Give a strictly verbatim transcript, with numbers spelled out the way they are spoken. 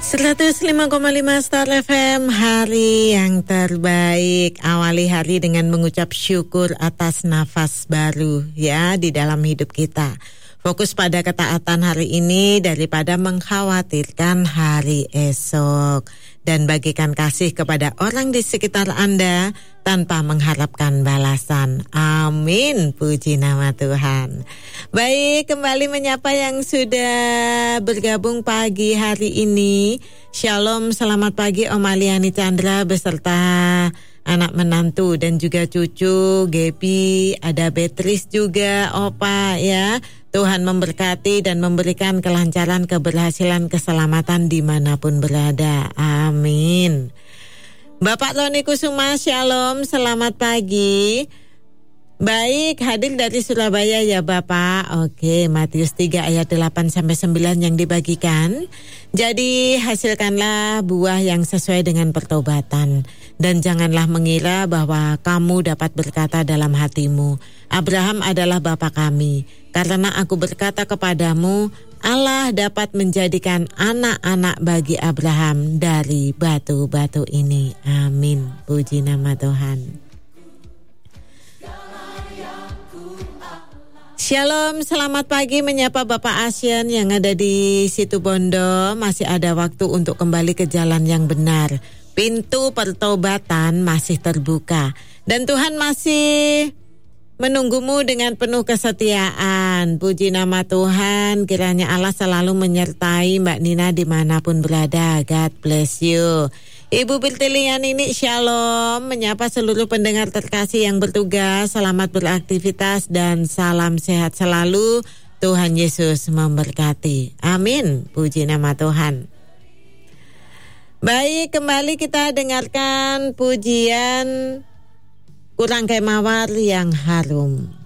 seratus lima koma lima Star F M, hari yang terbaik. Awali hari dengan mengucap syukur atas nafas baru ya di dalam hidup kita. Fokus pada ketaatan hari ini daripada mengkhawatirkan hari esok. Dan bagikan kasih kepada orang di sekitar Anda tanpa mengharapkan balasan. Amin, puji nama Tuhan. Baik, kembali menyapa yang sudah bergabung pagi hari ini. Shalom, selamat pagi Om Aliani Chandra beserta anak menantu dan juga cucu, Gepi, ada Beatrice juga, Opa ya. Tuhan memberkati dan memberikan kelancaran, keberhasilan, keselamatan dimanapun berada. Amin. Bapak Roni Kusuma, shalom, selamat pagi. Baik, hadir dari Surabaya ya Bapak. Oke, Matius tiga ayat delapan sampai sembilan yang dibagikan. Jadi hasilkanlah buah yang sesuai dengan pertobatan. Dan janganlah mengira bahwa kamu dapat berkata dalam hatimu, Abraham adalah bapa kami. Karena aku berkata kepadamu, Allah dapat menjadikan anak-anak bagi Abraham dari batu-batu ini. Amin. Puji nama Tuhan. Shalom, selamat pagi menyapa Bapak Asian yang ada di Situ Bondo. Masih ada waktu untuk kembali ke jalan yang benar. Pintu pertobatan masih terbuka. Dan Tuhan masih menunggumu dengan penuh kesetiaan. Puji nama Tuhan, kiranya Allah selalu menyertai Mbak Nina dimanapun berada. God bless you. Ibu Bertilian ini shalom, menyapa seluruh pendengar terkasih yang bertugas. Selamat beraktivitas dan salam sehat selalu. Tuhan Yesus memberkati. Amin. Puji nama Tuhan. Baik, kembali kita dengarkan pujian Kurang Kemawar yang harum.